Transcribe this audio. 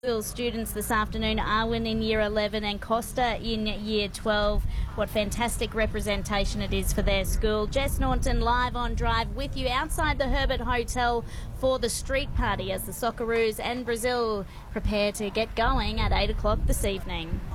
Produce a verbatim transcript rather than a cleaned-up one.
School students this afternoon, Arwen in year eleven and Costa in year twelve. What fantastic representation it is for their school. Jess Norton live on Drive with you outside the Herbert Hotel for the street party as the Socceroos and Brazil prepare to get going at eight o'clock this evening.